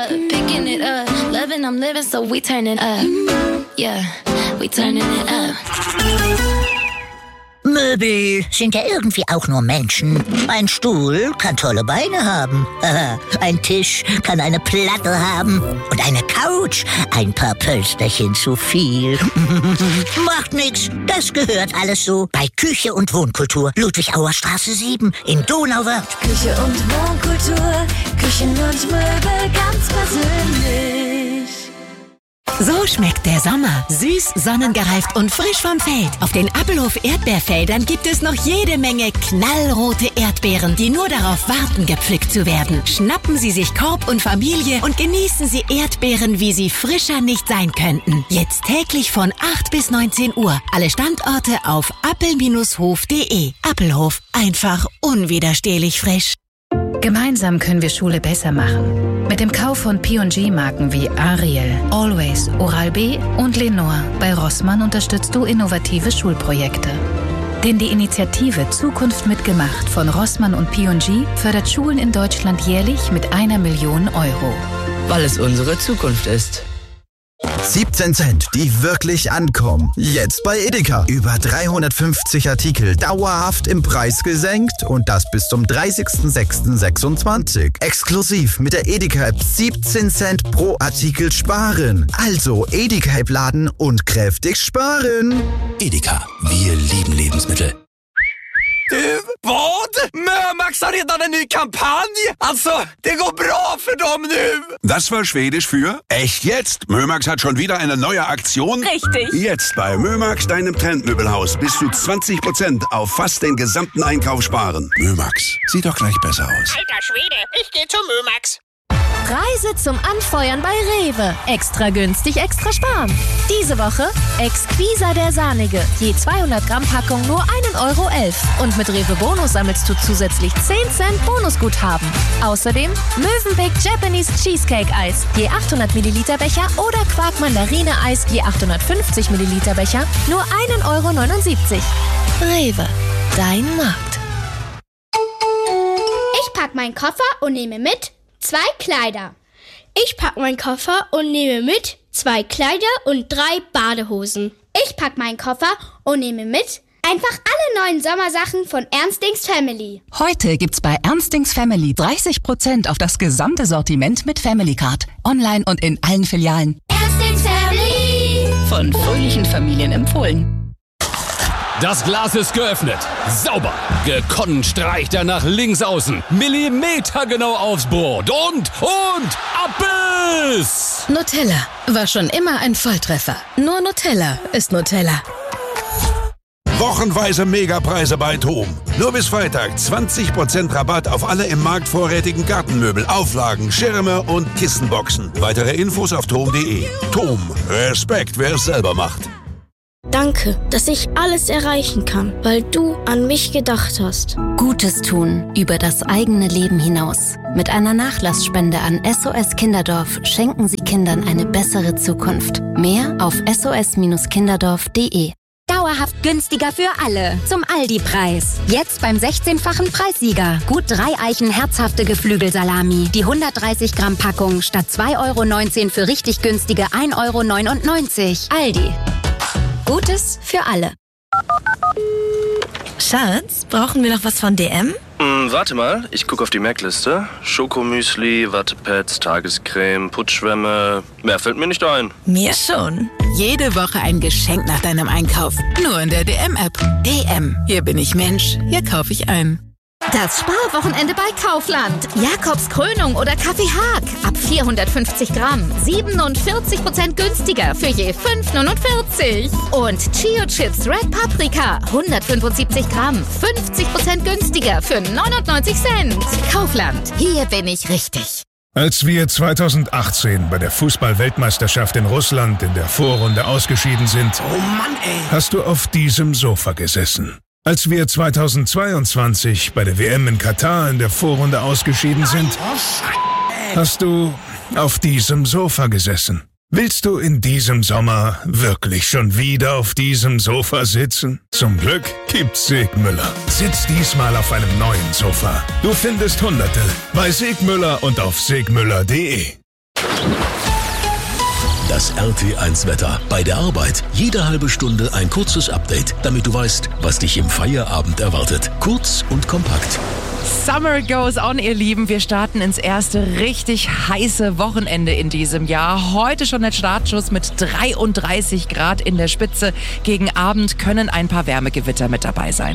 Picking it up, loving, I'm living, so we turning up. Yeah, we turning it up. Möbel sind ja irgendwie auch nur Menschen. Ein Stuhl kann tolle Beine haben. Ein Tisch kann eine Platte haben. Und eine Couch ein paar Pölsterchen zu viel. Macht nix, das gehört alles so. Bei Küche und Wohnkultur, Ludwig-Auer Straße 7 in Donauwörth. Küche und Wohnkultur, Küchen und Möbel ganz persönlich. So schmeckt der Sommer. Süß, sonnengereift und frisch vom Feld. Auf den Appelhof Erdbeerfeldern gibt es noch jede Menge knallrote Erdbeeren, die nur darauf warten, gepflückt zu werden. Schnappen Sie sich Korb und Familie und genießen Sie Erdbeeren, wie sie frischer nicht sein könnten. Jetzt täglich von 8 bis 19 Uhr. Alle Standorte auf appel-hof.de. Appelhof, einfach unwiderstehlich frisch. Gemeinsam können wir Schule besser machen. Mit dem Kauf von P&G-Marken wie Ariel, Always, Oral-B und Lenore bei Rossmann unterstützt du innovative Schulprojekte. Denn die Initiative Zukunft mitgemacht von Rossmann und P&G fördert Schulen in Deutschland jährlich mit 1 Million Euro. Weil es unsere Zukunft ist. 17 Cent, die wirklich ankommen. Jetzt bei Edeka. Über 350 Artikel dauerhaft im Preis gesenkt und das bis zum 30.06.26. Exklusiv mit der Edeka-App 17 Cent pro Artikel sparen. Also Edeka-App laden und kräftig sparen. Edeka, wir lieben Lebensmittel. Vad? Mömax har redan en ny kampanj! Alltså, det går bra för dem nu! Das war Schwedisch für echt jetzt. Mömax hat schon wieder eine neue Aktion. Richtig. Jetzt bei Mömax, deinem Trendmöbelhaus, bis zu 20% auf fast den gesamten Einkauf sparen. Mömax, sieht doch gleich besser aus. Alter Schwede, ich gehe zu Mömax. Reise zum Anfeuern bei Rewe. Extra günstig, extra sparen. Diese Woche Exquisa der Sahnige. Je 200 Gramm Packung nur 1,11 € Und mit Rewe Bonus sammelst du zusätzlich 10 Cent Bonusguthaben. Außerdem Mövenpick Japanese Cheesecake Eis. Je 800 Milliliter Becher oder Quark Mandarine Eis. Je 850 Milliliter Becher. Nur 1,79 €. Rewe. Dein Markt. Ich pack meinen Koffer und nehme mit 2 Kleider. Ich pack meinen Koffer und nehme mit 2 Kleider und 3 Badehosen. Ich pack meinen Koffer und nehme mit einfach alle neuen Sommersachen von Ernstings Family. Heute gibt's bei Ernstings Family 30% auf das gesamte Sortiment mit Family Card. Online und in allen Filialen. Ernstings Family. Von fröhlichen Familien empfohlen. Das Glas ist geöffnet. Sauber. Gekonnt streicht er nach links außen. Millimetergenau aufs Brot. Und Abbiss! Nutella war schon immer ein Volltreffer. Nur Nutella ist Nutella. Wochenweise Megapreise bei TOM. Nur bis Freitag 20% Rabatt auf alle im Markt vorrätigen Gartenmöbel, Auflagen, Schirme und Kissenboxen. Weitere Infos auf tom.de. TOM. Respekt, wer es selber macht. Danke, dass ich alles erreichen kann, weil du an mich gedacht hast. Gutes tun über das eigene Leben hinaus. Mit einer Nachlassspende an SOS Kinderdorf schenken Sie Kindern eine bessere Zukunft. Mehr auf sos-kinderdorf.de. Dauerhaft günstiger für alle. Zum Aldi-Preis. Jetzt beim 16-fachen Preissieger. Gut 3 Eichen herzhafte Geflügelsalami. Die 130 Gramm Packung statt 2,19 € für richtig günstige 1,99 €. Aldi. Gutes für alle. Schatz, brauchen wir noch was von DM? Warte mal, ich gucke auf die Merkliste. Schokomüsli, Wattepads, Tagescreme, Putzschwämme. Mehr fällt mir nicht ein. Mir schon. Jede Woche ein Geschenk nach deinem Einkauf. Nur in der DM-App. DM. Hier bin ich Mensch. Hier kaufe ich ein. Das Sparwochenende bei Kaufland. Jakobs Krönung oder Kaffee Haag. Ab 450 Gramm. 47% günstiger für je 5,49 €. Und Chio Chips Red Paprika. 175 Gramm. 50% günstiger für 99 Cent. Kaufland. Hier bin ich richtig. Als wir 2018 bei der Fußball-Weltmeisterschaft in Russland in der Vorrunde ausgeschieden sind, Oh Mann, ey. hast du auf diesem Sofa gesessen. Als wir 2022 bei der WM in Katar in der Vorrunde ausgeschieden sind, hast du auf diesem Sofa gesessen. Willst du in diesem Sommer wirklich schon wieder auf diesem Sofa sitzen? Zum Glück gibt's Segmüller. Sitz diesmal auf einem neuen Sofa. Du findest Hunderte bei Segmüller und auf segmüller.de. Das RT1-Wetter. Bei der Arbeit jede halbe Stunde ein kurzes Update, damit du weißt, was dich im Feierabend erwartet. Kurz und kompakt. Summer goes on, ihr Lieben. Wir starten ins erste richtig heiße Wochenende in diesem Jahr. Heute schon der Startschuss mit 33 Grad in der Spitze. Gegen Abend können ein paar Wärmegewitter mit dabei sein.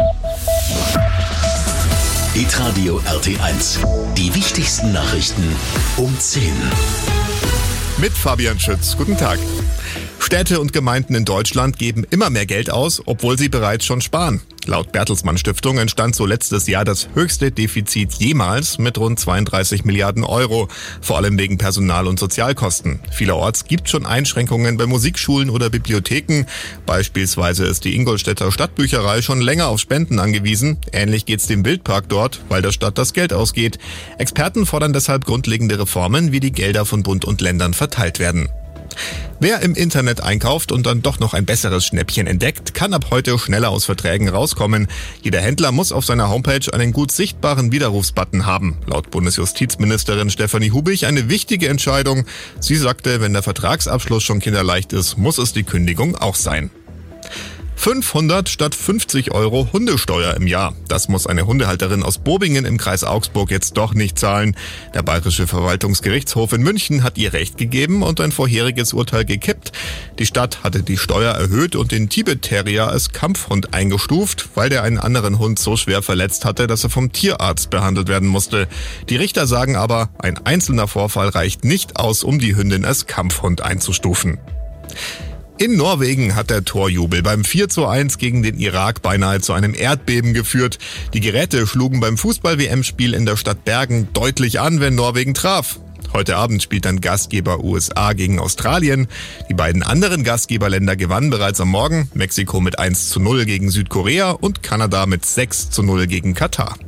Hitradio RT1. Die wichtigsten Nachrichten um 10. Mit Fabian Schütz. Guten Tag. Städte und Gemeinden in Deutschland geben immer mehr Geld aus, obwohl sie bereits schon sparen. Laut Bertelsmann Stiftung entstand so letztes Jahr das höchste Defizit jemals mit rund 32 Milliarden Euro, vor allem wegen Personal- und Sozialkosten. Vielerorts gibt schon Einschränkungen bei Musikschulen oder Bibliotheken. Beispielsweise ist die Ingolstädter Stadtbücherei schon länger auf Spenden angewiesen. Ähnlich geht's dem Wildpark dort, weil der Stadt das Geld ausgeht. Experten fordern deshalb grundlegende Reformen, wie die Gelder von Bund und Ländern verteilt werden. Wer im Internet einkauft und dann doch noch ein besseres Schnäppchen entdeckt, kann ab heute schneller aus Verträgen rauskommen. Jeder Händler muss auf seiner Homepage einen gut sichtbaren Widerrufsbutton haben. Laut Bundesjustizministerin Stefanie Hubich eine wichtige Entscheidung. Sie sagte, wenn der Vertragsabschluss schon kinderleicht ist, muss es die Kündigung auch sein. 500 statt 50 Euro Hundesteuer im Jahr. Das muss eine Hundehalterin aus Bobingen im Kreis Augsburg jetzt doch nicht zahlen. Der Bayerische Verwaltungsgerichtshof in München hat ihr Recht gegeben und ein vorheriges Urteil gekippt. Die Stadt hatte die Steuer erhöht und den Tibet Terrier als Kampfhund eingestuft, weil der einen anderen Hund so schwer verletzt hatte, dass er vom Tierarzt behandelt werden musste. Die Richter sagen aber, ein einzelner Vorfall reicht nicht aus, um die Hündin als Kampfhund einzustufen. In Norwegen hat der Torjubel beim 4:1 gegen den Irak beinahe zu einem Erdbeben geführt. Die Geräte schlugen beim Fußball-WM-Spiel in der Stadt Bergen deutlich an, wenn Norwegen traf. Heute Abend spielt dann Gastgeber USA gegen Australien. Die beiden anderen Gastgeberländer gewannen bereits am Morgen. Mexiko mit 1:0 gegen Südkorea und Kanada mit 6:0 gegen Katar.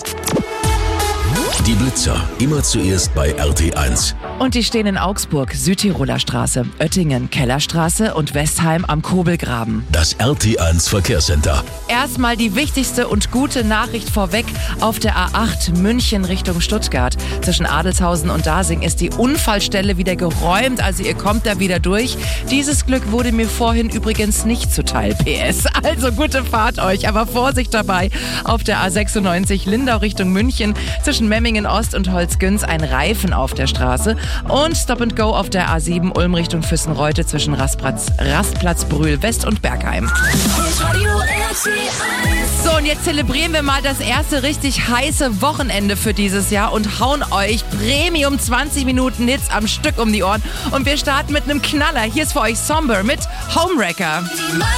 Die Blitzer, immer zuerst bei RT1. Und die stehen in Augsburg, Südtiroler Straße, Oettingen, Kellerstraße und Westheim am Kobelgraben. Das RT1 Verkehrscenter. Erstmal die wichtigste und gute Nachricht vorweg. Auf der A8 München Richtung Stuttgart. Zwischen Adelshausen und Dasing ist die Unfallstelle wieder geräumt, also ihr kommt da wieder durch. Dieses Glück wurde mir vorhin übrigens nicht zuteil, PS. Also gute Fahrt euch, aber Vorsicht dabei. Auf der A96 Lindau Richtung München zwischen Memmingen Ost und Holzgünz ein Reifen auf der Straße. Und Stop and Go auf der A7 Ulm Richtung Füssenreute zwischen Rastplatz Brühl West und Bergheim. So, und jetzt zelebrieren wir mal das erste richtig heiße Wochenende für dieses Jahr und hauen euch Premium 20 Minuten Hits am Stück um die Ohren. Und wir starten mit einem Knaller. Hier ist für euch Somber mit Homewrecker.